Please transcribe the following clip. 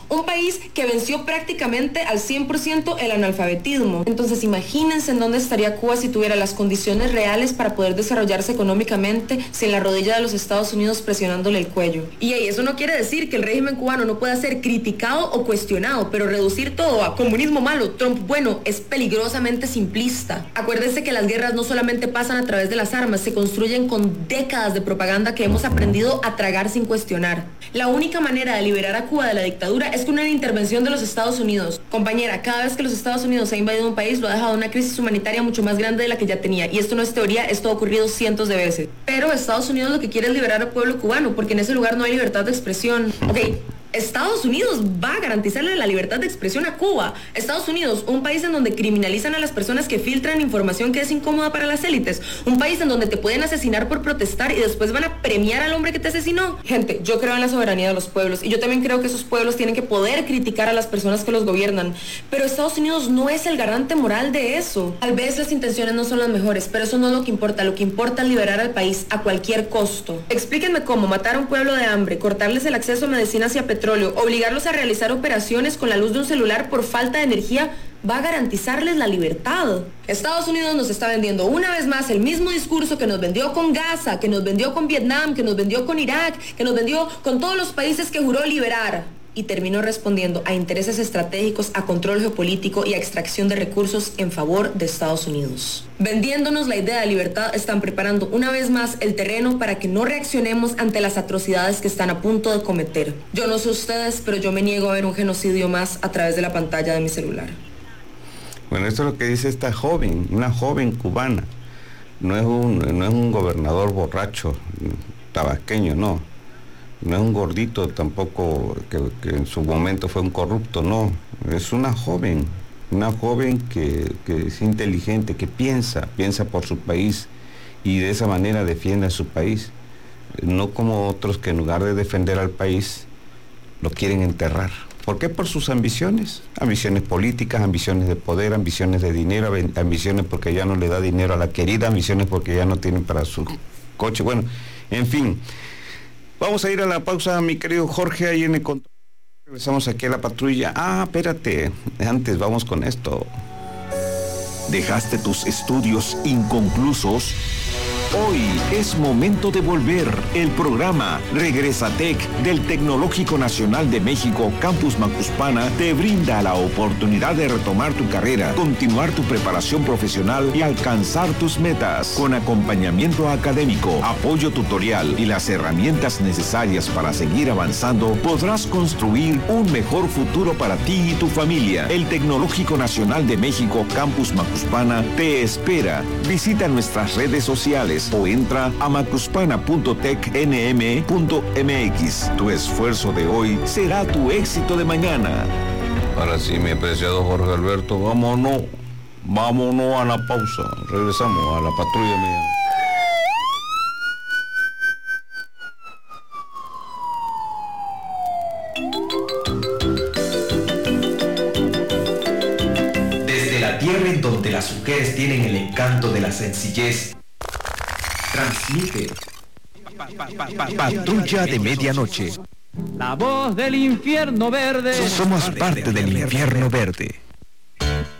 Un país que venció prácticamente al 100% el analfabetismo. Entonces imagínense en dónde estaría Cuba si tuviera las condiciones reales para poder desarrollarse económicamente sin la rodilla de los Estados Unidos presionándole el cuello. Y eso no quiere decir que el régimen cubano no pueda ser criticado o cuestionado, pero reducir todo a comunismo malo, Trump bueno, es peligrosamente simplista. Acuérdense que las guerras no solamente pasan a través de las armas, se construyen con décadas de propaganda que hemos aprendido a tragar sin cuestionar. La única manera de liberar a Cuba de la dictadura es con una intervención de los Estados Unidos. Compañera, cada vez que los Estados Unidos ha invadido un país, lo ha dejado una crisis humanitaria mucho más grande de la que ya tenía. Y esto no es teoría, esto ha ocurrido cientos de veces. Pero Estados Unidos lo que quiere es liberar al pueblo cubano, porque en ese lugar no hay libertad de expresión. Ok, Estados Unidos va a garantizarle la libertad de expresión a Cuba. Estados Unidos, un país en donde criminalizan a las personas que filtran información que es incómoda para las élites. Un país en donde te pueden asesinar por protestar y después van a premiar al hombre que te asesinó. Gente, yo creo en la soberanía de los pueblos y yo también creo que esos pueblos tienen que poder criticar a las personas que los gobiernan. Pero Estados Unidos no es el garante moral de eso. Tal vez las intenciones no son las mejores, pero eso no es lo que importa. Lo que importa es liberar al país a cualquier costo. Explíquenme cómo matar a un pueblo de hambre, cortarles el acceso a medicinas y a petróleo, obligarlos a realizar operaciones con la luz de un celular por falta de energía, va a garantizarles la libertad. Estados Unidos nos está vendiendo una vez más el mismo discurso que nos vendió con Gaza, que nos vendió con Vietnam, que nos vendió con Irak, que nos vendió con todos los países que juró liberar. Y terminó respondiendo a intereses estratégicos, a control geopolítico y a extracción de recursos en favor de Estados Unidos. Vendiéndonos la idea de libertad, están preparando una vez más el terreno para que no reaccionemos ante las atrocidades que están a punto de cometer. Yo no sé ustedes, pero yo me niego a ver un genocidio más a través de la pantalla de mi celular. Bueno, esto es lo que dice esta joven, una joven cubana. No es un gobernador borracho, tabasqueño, no. No es un gordito tampoco que en su momento fue un corrupto, no. Es una joven que es inteligente, que piensa por su país y de esa manera defiende a su país. No como otros que en lugar de defender al país, lo quieren enterrar. ¿Por qué? Por sus ambiciones. Ambiciones políticas, ambiciones de poder, ambiciones de dinero, ambiciones porque ya no le da dinero a la querida, ambiciones porque ya no tienen para su coche. Bueno, en fin. Vamos a ir a la pausa, mi querido Jorge, ahí en el control. Regresamos aquí a la patrulla. Espérate, antes vamos con esto. ¿Dejaste tus estudios inconclusos? Hoy es momento de volver. El programa Regresatec del Tecnológico Nacional de México, Campus Macuspana, te brinda la oportunidad de retomar tu carrera, continuar tu preparación profesional y alcanzar tus metas. Con acompañamiento académico, apoyo tutorial y las herramientas necesarias para seguir avanzando, podrás construir un mejor futuro para ti y tu familia. El Tecnológico Nacional de México, Campus Macuspana, te espera. Visita nuestras redes sociales o entra a macuspana.tecnm.mx. Tu esfuerzo de hoy será tu éxito de mañana. Ahora sí, mi apreciado Jorge Alberto, vámonos a la pausa. Regresamos a la patrulla mía. Desde la tierra en donde las mujeres tienen el encanto de la sencillez, transmite Patrulla de Medianoche. La voz del infierno verde. Somos parte del infierno verde.